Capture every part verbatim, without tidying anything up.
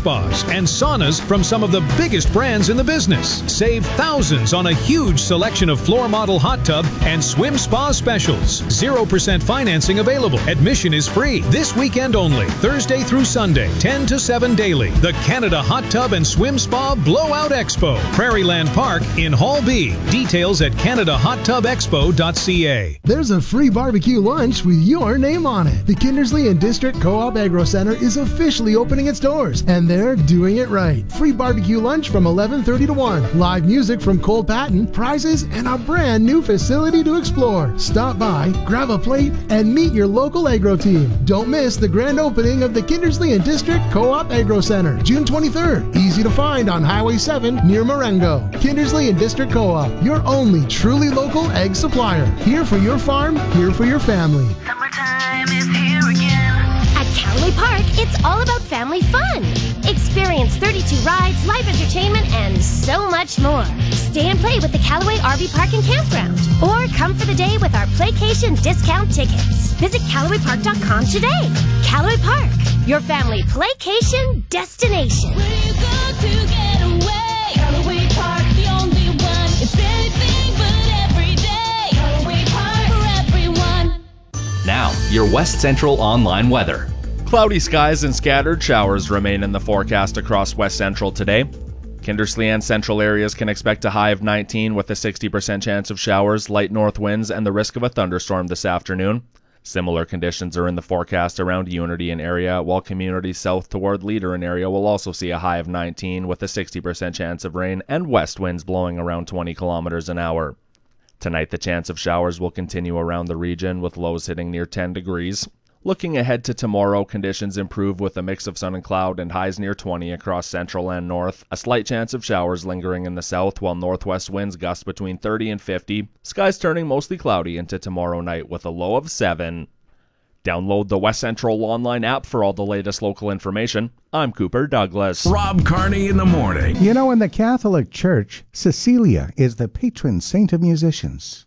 spas, and saunas from some of the biggest brands in the business. Save thousands on a huge selection of floor model hot tub and swim spa specials. zero percent financing available. Admission is free. This weekend only, Thursday through Sunday, ten to seven daily. The Canada Hot Tub and Swim Spa Blowout Expo, Prairieland Park in Hall B. Details at canada hot tub expo dot c a. There's a free barbecue lunch with your name on it. The Kindersley and District Co-op Agro Center is officially opening its doors, and they're doing it right. Free barbecue lunch from eleven thirty to one. Live music from Cole Patton, prizes, and a brand new facility to explore. Stop by, grab a plate, and meet your local agro team. Don't miss the grand opening of the Kindersley and District Co-op Agro Center, June twenty-third. Easy to find on Highway seven near Marengo. Kindersley and District Co-op, your only truly local egg supplier. Here for your farm, here for your family. Summertime is here again. At Callaway Park, it's all about family fun. Experience thirty-two rides, live entertainment, and so much more. Stay and play with the Callaway R V Park and Campground. Or come for the day with our Playcation discount tickets. Visit Callaway Park dot com today. Callaway Park, your family playcation destination. Where you go to get away? Callaway Park, the only one. It's anything but every day. Callaway Park for everyone. Now, your West Central online weather. Cloudy skies and scattered showers remain in the forecast across West Central today. Kindersley and central areas can expect a high of nineteen with a sixty percent chance of showers, light north winds, and the risk of a thunderstorm this afternoon. Similar conditions are in the forecast around Unity and area, while communities south toward Leader and area will also see a high of nineteen with a sixty percent chance of rain and west winds blowing around twenty kilometers an hour. Tonight, the chance of showers will continue around the region with lows hitting near ten degrees. Looking ahead to tomorrow, conditions improve with a mix of sun and cloud and highs near twenty across central and north. A slight chance of showers lingering in the south, while northwest winds gust between thirty and fifty. Skies turning mostly cloudy into tomorrow night with a low of seven. Download the West Central online app for all the latest local information. I'm Cooper Douglas. Rob Carney in the morning. You know, in the Catholic Church, Cecilia is the patron saint of musicians.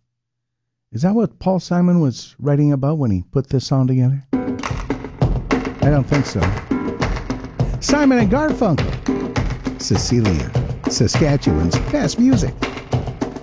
Is that what Paul Simon was writing about when he put this song together? I don't think so. Simon and Garfunkel. Cecilia, Saskatchewan's best music.